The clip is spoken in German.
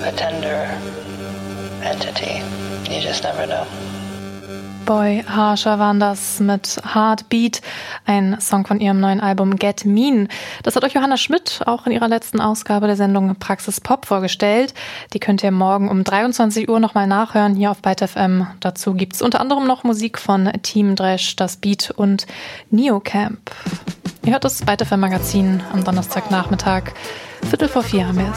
a tender entity. You just never know. Boy Harsher waren das mit Heartbeat, ein Song von ihrem neuen Album Get Mean. Das hat euch Johanna Schmidt auch in ihrer letzten Ausgabe der Sendung Praxis Pop vorgestellt. Die könnt ihr morgen um 23 Uhr nochmal nachhören hier auf Byte FM. Dazu gibt's unter anderem noch Musik von Team Dresch, Das Beat und Neocamp. Ihr hört das Byte FM Magazin am Donnerstagnachmittag. 3:45 haben wir es.